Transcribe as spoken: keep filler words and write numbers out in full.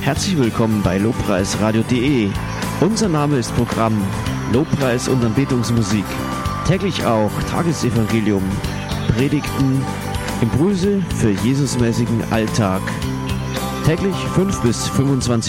Herzlich willkommen bei lobpreisradio punkt de. Unser Name ist Programm Lobpreis und Anbetungsmusik. Täglich auch Tagesevangelium, Predigten, Impulse für Jesusmäßigen Alltag. Täglich fünf bis fünfundzwanzig